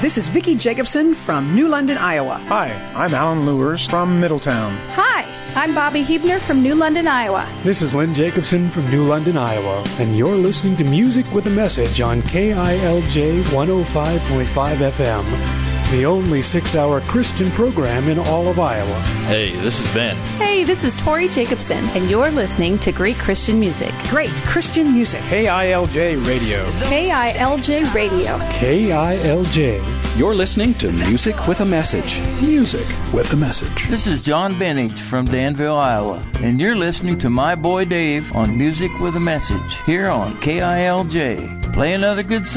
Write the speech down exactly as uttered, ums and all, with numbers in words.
This is Vicki Jacobson from New London, Iowa. Hi, I'm Alan Lewers from Middletown. Hi, I'm Bobby Hebner from New London, Iowa. This is Lynn Jacobson from New London, Iowa, and you're listening to Music with a Message on K I L J one oh five point five F M, the only six-hour Christian program in all of Iowa. Hey, this is Ben. Hey, this is Tori Jacobson, and you're listening to Great Christian Music. Great Christian music. K I L J Radio. K I L J Radio. K I L J. You're listening to Music with a Message. Music with a Message. This is John Bennett from Danville, Iowa, and you're listening to my boy Dave on Music with a Message here on K I L J. Play another good song.